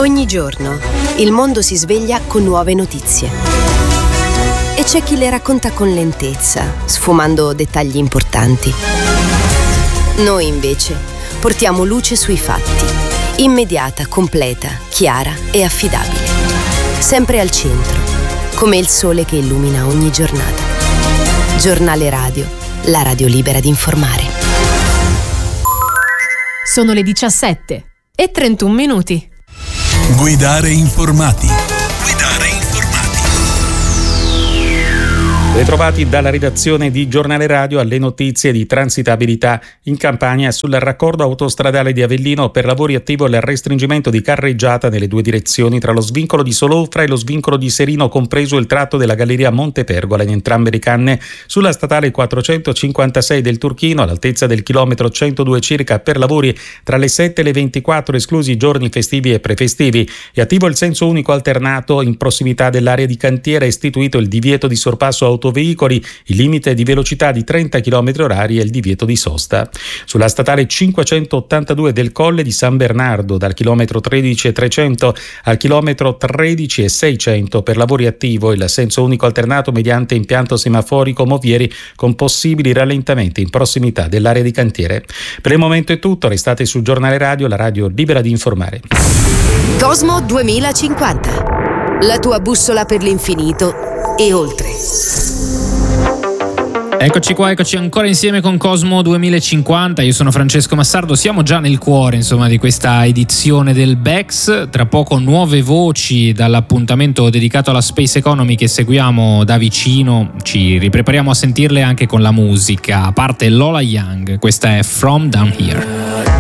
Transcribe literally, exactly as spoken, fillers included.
Ogni giorno il mondo si sveglia con nuove notizie. E c'è chi le racconta con lentezza, sfumando dettagli importanti. Noi invece portiamo luce sui fatti, immediata, completa, chiara e affidabile. Sempre al centro, come il sole che illumina ogni giornata. Giornale Radio, la radio libera di informare. Sono le diciassette e trentuno minuti. Guidare informati. Guidare informati. Ritrovati dalla redazione di Giornale Radio alle notizie di transitabilità in Campania sul raccordo autostradale di Avellino. Per lavori attivo il restringimento di carreggiata nelle due direzioni tra lo svincolo di Solofra e lo svincolo di Serino, compreso il tratto della galleria Montepergola in entrambe le canne. Sulla statale quattrocentocinquantasei del Turchino, all'altezza del chilometro centodue circa, per lavori tra le sette e le ventiquattro, esclusi i giorni festivi e prefestivi. È attivo il senso unico alternato in prossimità dell'area di cantiere, è istituito il divieto di sorpasso autoveicoli, il limite di velocità di trenta chilometri orari e il divieto di sosta. Sulla statale cinquecentottantadue del Colle di San Bernardo, dal chilometro tredici e trecento al chilometro tredici e seicento, per lavori attivo il senso unico alternato mediante impianto semaforico Movieri, con possibili rallentamenti in prossimità dell'area di cantiere. Per il momento è tutto, restate su Giornale Radio, la radio libera di informare. Cosmo duemilacinquanta, la tua bussola per l'infinito e oltre. Eccoci qua, eccoci ancora insieme con Cosmo duemilacinquanta. Io sono Francesco Massardo, siamo già nel cuore insomma di questa edizione del BEX. Tra poco nuove voci dall'appuntamento dedicato alla Space Economy che seguiamo da vicino, ci riprepariamo a sentirle anche con la musica. A parte Lola Young, questa è From Down Here.